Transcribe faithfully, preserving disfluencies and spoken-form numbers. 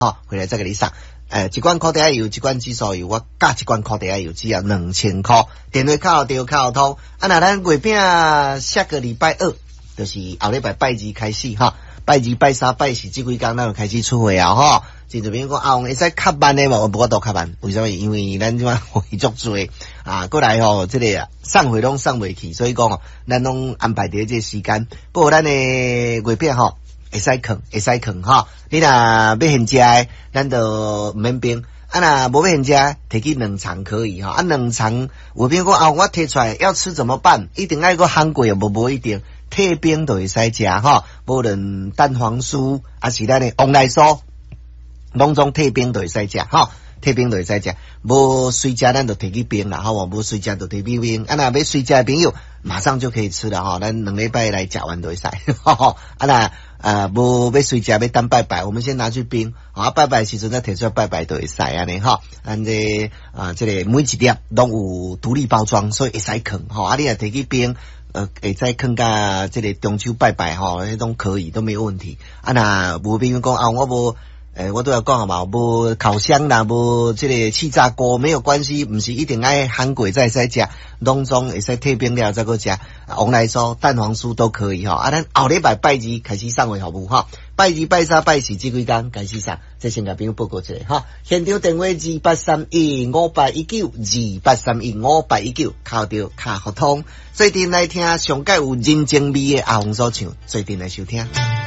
好，回来再给你上。呃，一罐烤地油，一罐紫苏油，我加一罐烤地油只要两千块。电话卡号电话卡号通。啊，那咱月饼下个礼拜二，就是后礼拜拜二开始哈，拜二、拜三、拜四这几天咱就开始出货啊哈。真这边讲啊，会使较慢的嘛，我不过都较慢。为什么？因为咱即摆会足多啊，过来吼，这个送货拢送袂去，所以讲哦，咱拢安排伫这时间。不过咱的月饼吼。会使啃，会使啃哈。你若要现食的，咱就唔免冰。啊，若无要现食，摕去冷藏可以哈。啊，冷藏有边讲啊，我摕出来要吃怎么办？一定爱个烘过，无无一定。退冰就会使食哈。无论蛋黄酥，还是咱的旺来酥，拢总退冰就会使食哈。退冰就会使食，无随食咱就摕去冰啦，哈，无随食就摕去冰。啊，若要随食的朋友，马上就可以吃了哈。咱两礼拜来食完就会使，哈哈。啊，若呃，无要随食要等拜拜，我们先拿去冰，啊，拜拜时阵再摕出来拜拜就会使安尼哈。咱这啊，这个每一粒拢有独立包装，所以会使啃哈。啊，你若摕去冰，呃，会使啃甲这个中秋拜拜哈，迄种可以都没有问题。啊，若无朋友讲啊，我无。诶、欸，我都要讲嘛，无烤箱啦，无这个气炸锅没有关系，不是一定爱烘过再使食，拢总会使退冰了再个食。旺来酥、蛋黄酥都可以哈。啊，咱后礼拜拜二开始送货服务哈，拜二、拜三、拜四这几天开始送，这先甲朋友报告一下哈。现场电话二八三一五八一九二八三一五八一九，靠着卡互通。最近来听上届有人情味的阿红所唱，最近来收听。